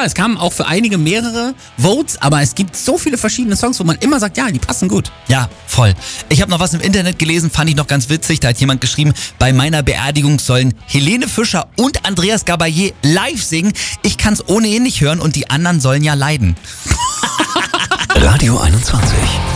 es kamen auch für einige mehrere Votes, aber es gibt so viele verschiedene Songs, wo man immer sagt, ja, die passen gut. Ja, voll. Ich habe noch was im Internet gelesen, fand ich noch ganz witzig. Da hat jemand geschrieben, bei meiner Beerdigung sollen Helene Fischer und Andreas Gabayé live singen. Ich kann's ohnehin nicht hören und die anderen sollen ja leiden. Radio 21.